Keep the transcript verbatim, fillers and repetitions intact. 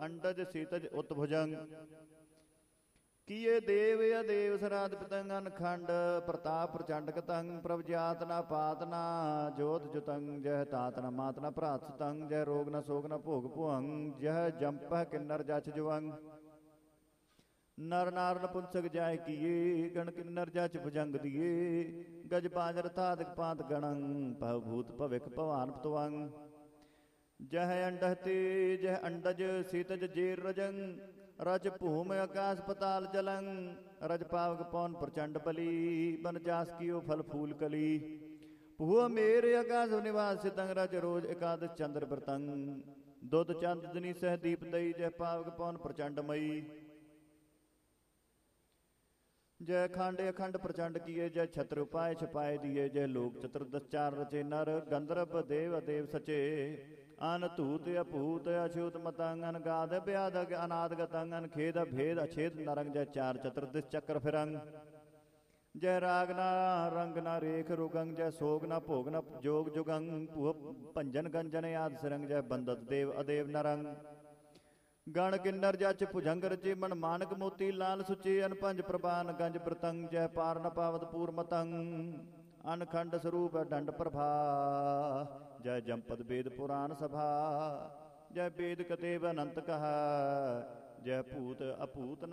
अंडज सीतज उत भुजंग। किए देव अदेव सराध पितंग अनखंड प्रताप प्रचंड कतंग। प्रभ जात न पात न जोत जुतंग। जह तात न मात न भ्रात सुतंग। जह रोग न सोग न भोग भुअंग। जह जंपह किन्नर जच जुवंग। नर नार नपुंसक जाय किए गण किन्नर जच भुजंग दिए। गज बाजर थादक पात गणंग पह भूत भविक भवान पतवंग। जह अंडह ते जह अंडज सीतज जेर रजंग। रज भूम आकाश पताल जलंग। रज पावक पौन प्रचंड बली बन जास कियो फल फूल कली। भूह मेरे आकाश निवास सितंग। रज रोज एकादश चंद्र व्रतंग। दुध चंद दनी सह दीप दई। जह पावक पौन प्रचंड मई। जय खंड अखंड प्रचंड किए। जय छत्र उपाय छपाए दिए। जय लोक चतुर्दश चार रचे नर। गंधर्व देव अदेव सचे। अन धूत अभूत अछूत मतंग। अनगाध व्याध अनाद गतंग। अनखेद भेद अछेद नरंग। जय चार चतुर्दश चक्र फिरंग। जय राग न रंग न रेख रुगंग। जय सोग न भोग न जोग जुगंग। भूह भंजन गंजन आद सिरंग। जय बंदत देव अदेव नरंग। गण किन्नर जच भुजंग रचे। मन मानक मोती लाल सुचे। अनपंज प्रभान गंज प्रतंग। जय पार न पावत पूर मतंग। अनखंड स्वरूप दंड प्रभा। जय जमपद वेद पुराण सभा। जय वेद कतेब अनंत कहा। जय भूत अपूत